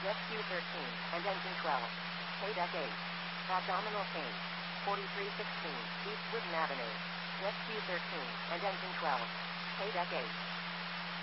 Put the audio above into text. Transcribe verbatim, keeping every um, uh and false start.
Rescue thirteen, and engine twelve. Paydeck eight. Abdominal pain. forty-three sixteen, East Wooden Avenue. Rescue thirteen, and engine twelve. Paydeck eight.